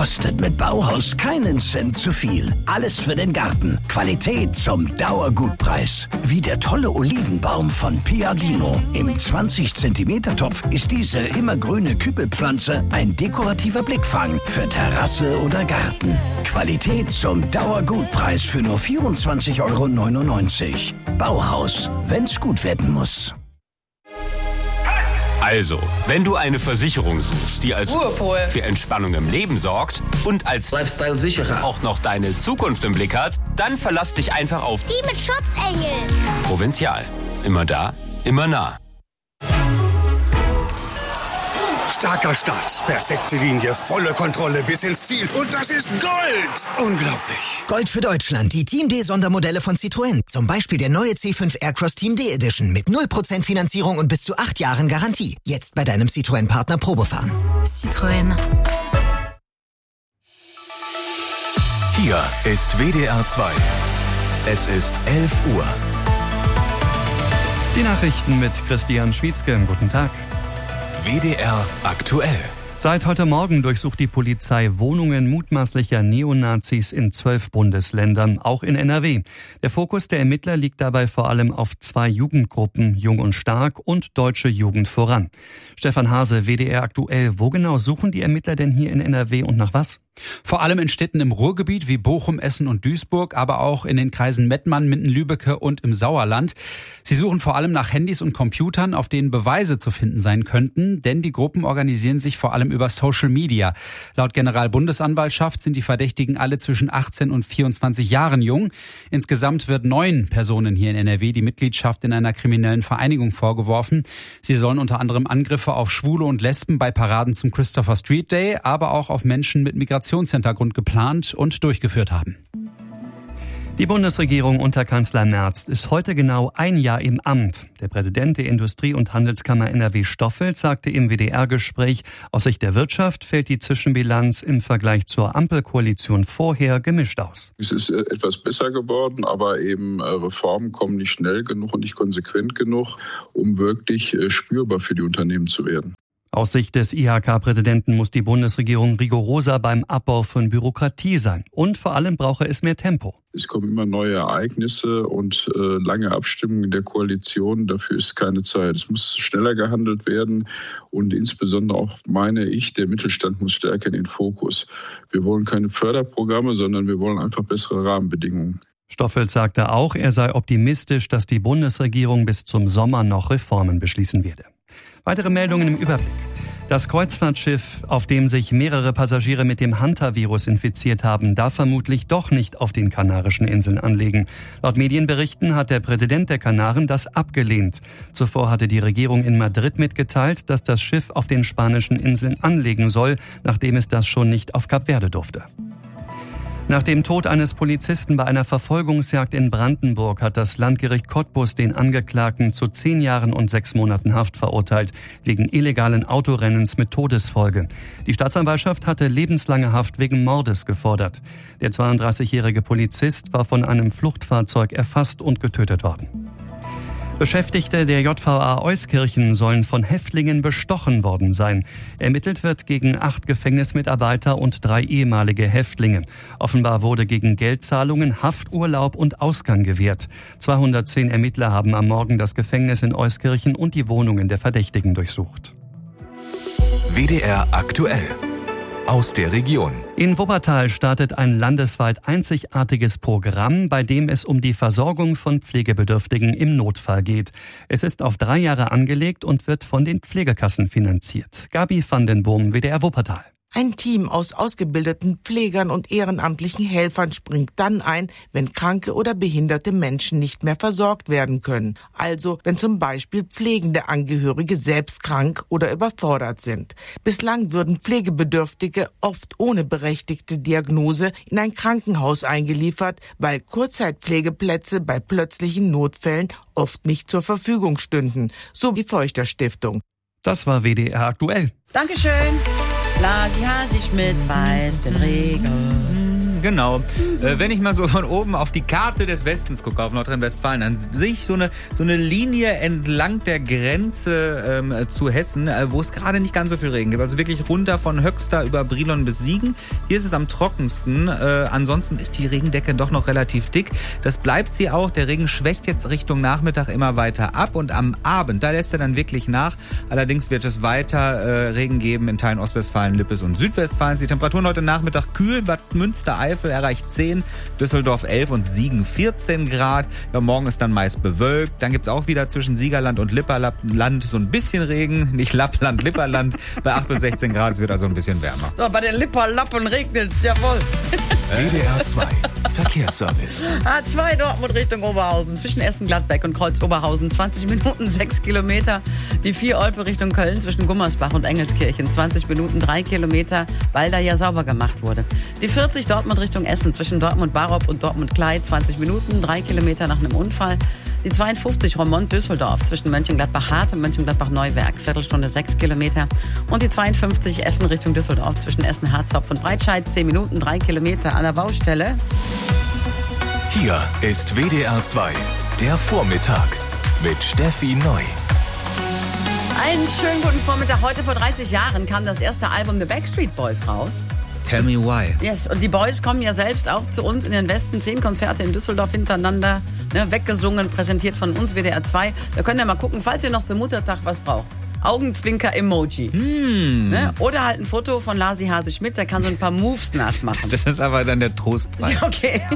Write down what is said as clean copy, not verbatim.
kostet mit Bauhaus keinen Cent zu viel. Alles für den Garten. Qualität zum Dauergutpreis. Wie der tolle Olivenbaum von Piadino. Im 20 cm Topf ist diese immergrüne Kübelpflanze ein dekorativer Blickfang für Terrasse oder Garten. Qualität zum Dauergutpreis für nur 24,99 €. Bauhaus, wenn's gut werden muss. Also, wenn du eine Versicherung suchst, die als Ruhepol für Entspannung im Leben sorgt und als Lifestyle-Sicherer auch noch deine Zukunft im Blick hat, dann verlass dich einfach auf Die mit Schutzengel. Provinzial. Immer da, immer nah. Starker Start, perfekte Linie, volle Kontrolle bis ins Ziel. Und das ist Gold! Unglaublich. Gold für Deutschland, die Team D Sondermodelle von Citroën. Zum Beispiel der neue C5 Aircross Team D Edition mit 0% Finanzierung und bis zu 8 Jahren Garantie. Jetzt bei deinem Citroën-Partner Probefahren. Citroën. Hier ist WDR 2. Es ist 11 Uhr. Die Nachrichten mit Christian Schwietzke. Guten Tag. WDR aktuell. Seit heute Morgen durchsucht die Polizei Wohnungen mutmaßlicher Neonazis in 12 Bundesländern, auch in NRW. Der Fokus der Ermittler liegt dabei vor allem auf 2 Jugendgruppen, Jung und Stark und Deutsche Jugend voran. Stefan Hase, WDR aktuell. Wo genau suchen die Ermittler denn hier in NRW und nach was? Vor allem in Städten im Ruhrgebiet wie Bochum, Essen und Duisburg, aber auch in den Kreisen Mettmann, Minden-Lübbecke und im Sauerland. Sie suchen vor allem nach Handys und Computern, auf denen Beweise zu finden sein könnten, denn die Gruppen organisieren sich vor allem über Social Media. Laut Generalbundesanwaltschaft sind die Verdächtigen alle zwischen 18 und 24 Jahren jung. Insgesamt wird 9 Personen hier in NRW die Mitgliedschaft in einer kriminellen Vereinigung vorgeworfen. Sie sollen unter anderem Angriffe auf Schwule und Lesben bei Paraden zum Christopher Street Day, aber auch auf Menschen mit Migrationshintergrund geplant und durchgeführt haben. Die Bundesregierung unter Kanzler Merz ist heute genau 1 Jahr im Amt. Der Präsident der Industrie- und Handelskammer NRW Stoffelt sagte im WDR-Gespräch, aus Sicht der Wirtschaft fällt die Zwischenbilanz im Vergleich zur Ampelkoalition vorher gemischt aus. Es ist etwas besser geworden, aber eben Reformen kommen nicht schnell genug und nicht konsequent genug, um wirklich spürbar für die Unternehmen zu werden. Aus Sicht des IHK-Präsidenten muss die Bundesregierung rigoroser beim Abbau von Bürokratie sein. Und vor allem brauche es mehr Tempo. Es kommen immer neue Ereignisse und lange Abstimmungen in der Koalition. Dafür ist keine Zeit. Es muss schneller gehandelt werden. Und insbesondere auch, meine ich, der Mittelstand muss stärker in den Fokus. Wir wollen keine Förderprogramme, sondern wir wollen einfach bessere Rahmenbedingungen. Stoffelt sagte auch, er sei optimistisch, dass die Bundesregierung bis zum Sommer noch Reformen beschließen werde. Weitere Meldungen im Überblick. Das Kreuzfahrtschiff, auf dem sich mehrere Passagiere mit dem Hanta-Virus infiziert haben, darf vermutlich doch nicht auf den Kanarischen Inseln anlegen. Laut Medienberichten hat der Präsident der Kanaren das abgelehnt. Zuvor hatte die Regierung in Madrid mitgeteilt, dass das Schiff auf den spanischen Inseln anlegen soll, nachdem es das schon nicht auf Kap Verde durfte. Nach dem Tod eines Polizisten bei einer Verfolgungsjagd in Brandenburg hat das Landgericht Cottbus den Angeklagten zu 10 Jahren und 6 Monaten Haft verurteilt, wegen illegalen Autorennens mit Todesfolge. Die Staatsanwaltschaft hatte lebenslange Haft wegen Mordes gefordert. Der 32-jährige Polizist war von einem Fluchtfahrzeug erfasst und getötet worden. Beschäftigte der JVA Euskirchen sollen von Häftlingen bestochen worden sein. Ermittelt wird gegen 8 Gefängnismitarbeiter und 3 ehemalige Häftlinge. Offenbar wurde gegen Geldzahlungen Hafturlaub und Ausgang gewährt. 210 Ermittler haben am Morgen das Gefängnis in Euskirchen und die Wohnungen der Verdächtigen durchsucht. WDR aktuell. Aus der Region. In Wuppertal startet ein landesweit einzigartiges Programm, bei dem es um die Versorgung von Pflegebedürftigen im Notfall geht. Es ist auf 3 Jahre angelegt und wird von den Pflegekassen finanziert. Gabi van den Boom, WDR Wuppertal. Ein Team aus ausgebildeten Pflegern und ehrenamtlichen Helfern springt dann ein, wenn kranke oder behinderte Menschen nicht mehr versorgt werden können. Also, wenn zum Beispiel pflegende Angehörige selbst krank oder überfordert sind. Bislang würden Pflegebedürftige oft ohne berechtigte Diagnose in ein Krankenhaus eingeliefert, weil Kurzzeitpflegeplätze bei plötzlichen Notfällen oft nicht zur Verfügung stünden, so die Feuchter Stiftung. Das war WDR aktuell. Dankeschön. Blasi Hasig mit Weiß den Regen. Genau. Wenn ich mal so von oben auf die Karte des Westens gucke, auf Nordrhein-Westfalen, dann sehe ich so eine Linie entlang der Grenze zu Hessen, wo es gerade nicht ganz so viel Regen gibt. Also wirklich runter von Höxter über Brilon bis Siegen. Hier ist es am trockensten. Ansonsten ist die Regendecke doch noch relativ dick. Das bleibt sie auch. Der Regen schwächt jetzt Richtung Nachmittag immer weiter ab und am Abend, da lässt er dann wirklich nach. Allerdings wird es weiter Regen geben in Teilen Ostwestfalen, Lippes und Südwestfalens. Die Temperaturen heute Nachmittag kühl. Bad Münstereifel erreicht 10, Düsseldorf 11 und Siegen 14 Grad. Ja, morgen ist dann meist bewölkt. Dann gibt's auch wieder zwischen Siegerland und Lipperland so ein bisschen Regen. Nicht Lappland, Lipperland bei 8 bis 16 Grad. Es wird also ein bisschen wärmer. So, bei den Lipperlappen regnet's, jawohl. WDR 2 Verkehrsservice. A2 Dortmund Richtung Oberhausen. Zwischen Essen-Gladbeck und Kreuz-Oberhausen. 20 Minuten, 6 Kilometer. Die 4 Olpe Richtung Köln zwischen Gummersbach und Engelskirchen. 20 Minuten, 3 Kilometer, weil da ja sauber gemacht wurde. Die 40 Dortmund Richtung Essen. Zwischen Dortmund-Barop und Dortmund-Klei. 20 Minuten, 3 Kilometer nach einem Unfall. Die 52 Roermond-Düsseldorf zwischen Mönchengladbach-Hart und Mönchengladbach-Neuwerk. Viertelstunde 6 Kilometer. Und die 52 Essen Richtung Düsseldorf zwischen Essen-Harzopf und Breitscheid. 10 Minuten, 3 Kilometer an der Baustelle. Hier ist WDR 2, der Vormittag mit Steffi Neu. Einen schönen guten Vormittag. Heute vor 30 Jahren kam das erste Album The Backstreet Boys raus. Tell me why. Yes, und die Boys kommen ja selbst auch zu uns in den Westen. 10 Konzerte in Düsseldorf hintereinander, weggesungen, präsentiert von uns, WDR 2. Da könnt ihr mal gucken, falls ihr noch zum Muttertag was braucht. Augenzwinker-Emoji. Oder halt ein Foto von Lasi Hase Schmidt, der kann so ein paar Moves nachmachen. Das ist aber dann der Trostpreis. Okay.